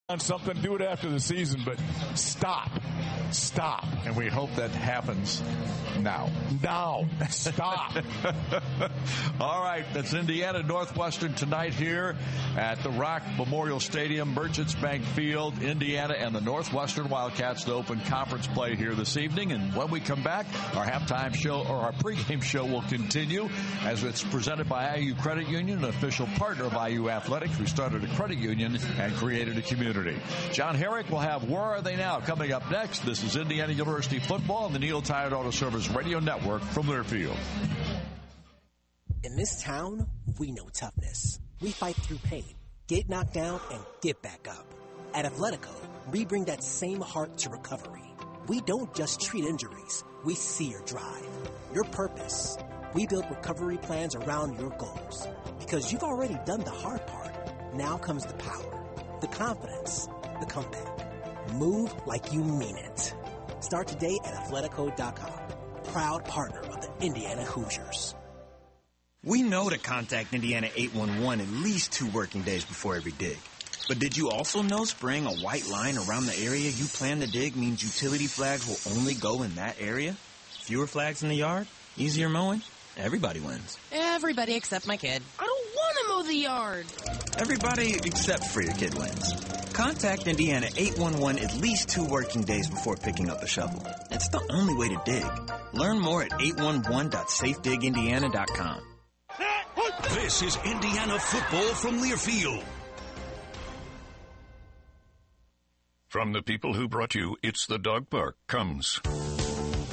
on something, do it after the season, but stop. And we hope that happens now. Stop. All right, that's Indiana Northwestern tonight here at the Rock Memorial Stadium, Merchants Bank Field. Indiana and the Northwestern Wildcats to open conference play here this evening. And when we come back, our halftime show or our pregame show will continue as it's presented by IU Credit Union, an official partner of IU Athletics. We started a credit union and created a community. John Herrick will have Where Are They Now coming up next. This is Indiana University football on the Neil Tired Auto Service Radio Network from Learfield. In this town, we know toughness. We fight through pain, get knocked down, and get back up. At Athletico, we bring that same heart to recovery. We don't just treat injuries. We see your drive, your purpose. We build recovery plans around your goals. Because you've already done the hard part. Now comes the power, the confidence, the comeback. Move like you mean it. Start today at Athletico.com. Proud partner of the Indiana Hoosiers. We know to contact Indiana 811 at least 2 working days before every dig. But did you also know spraying a white line around the area you plan to dig means utility flags will only go in that area? Fewer flags in the yard? Easier mowing? Everybody wins. Everybody except my kid. I don't want to mow the yard. Everybody except for your kid wins. Contact Indiana 811 at least 2 working days before picking up a shovel. It's the only way to dig. Learn more at 811.safedigindiana.com. This is Indiana football from Learfield. From the people who brought you It's the Dog Park comes